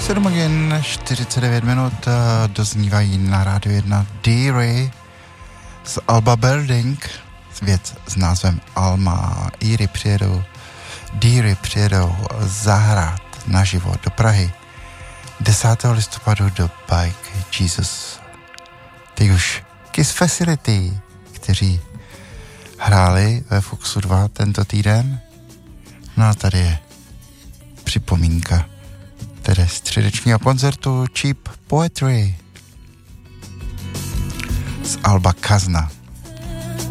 7 hodin 49 minut doznívají na Rádiu 1 Deary z alba Building, věc s názvem Alma. Deary přijedou zahrát naživo do Prahy 10. listopadu do Bike Jesus. Teď už Kiss Facility, kteří hráli ve Foxu 2 tento týden. No a tady je připomínka tedy středečního koncertu Cheap Poetry z alba Kazna.